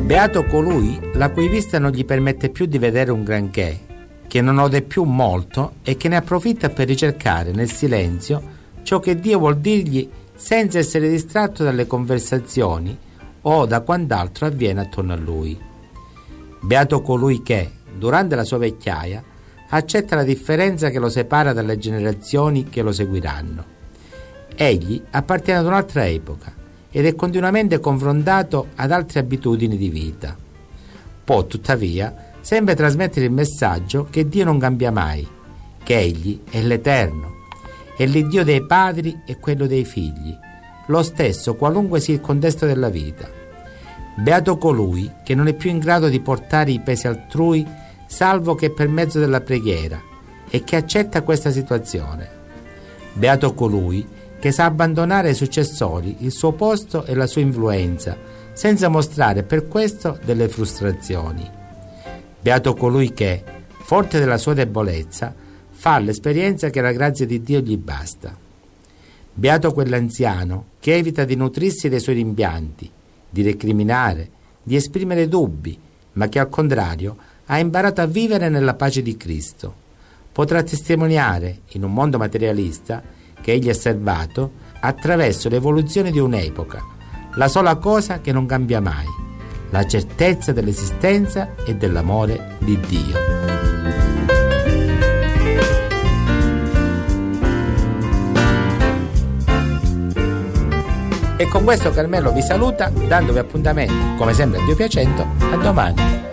Beato colui la cui vista non gli permette più di vedere un granché, che non ode più molto e che ne approfitta per ricercare nel silenzio ciò che Dio vuol dirgli senza essere distratto dalle conversazioni o da quant'altro avviene attorno a lui. Beato colui che, durante la sua vecchiaia, accetta la differenza che lo separa dalle generazioni che lo seguiranno. Egli appartiene ad un'altra epoca ed è continuamente confrontato ad altre abitudini di vita. Può, tuttavia, sempre trasmettere il messaggio che Dio non cambia mai, che Egli è l'Eterno, è l'Iddio dei padri e quello dei figli, lo stesso qualunque sia il contesto della vita. Beato colui che non è più in grado di portare i pesi altrui salvo che per mezzo della preghiera e che accetta questa situazione. Beato colui che sa abbandonare ai successori il suo posto e la sua influenza senza mostrare per questo delle frustrazioni. Beato colui che, forte della sua debolezza, fa l'esperienza che la grazia di Dio gli basta. Beato quell'anziano che evita di nutrirsi dei suoi rimpianti, di recriminare, di esprimere dubbi, ma che al contrario ha imparato a vivere nella pace di Cristo. Potrà testimoniare, in un mondo materialista, che egli ha salvato attraverso l'evoluzione di un'epoca, la sola cosa che non cambia mai, la certezza dell'esistenza e dell'amore di Dio. E con questo Carmelo vi saluta, dandovi appuntamento, come sempre a Dio piacendo, a domani.